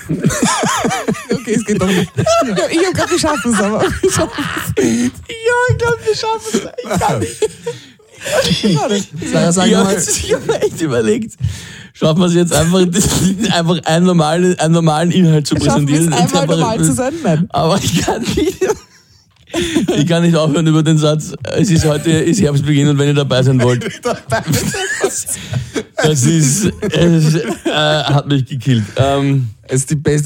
Okay, es geht doch nicht. Ich glaube, wir schaffen es aber. Ich glaube, wir schaffen es. Sarah, sag mal. Ich habe mir echt überlegt, schaffen wir es jetzt einfach einen normalen Inhalt zu präsentieren. Schaffen wir es einmal normal zu sein? Nein. Aber ich kann nicht aufhören über den Satz, heute ist Herbstbeginn und wenn ihr dabei sein wollt. Das hat mich gekillt. Es ist die beste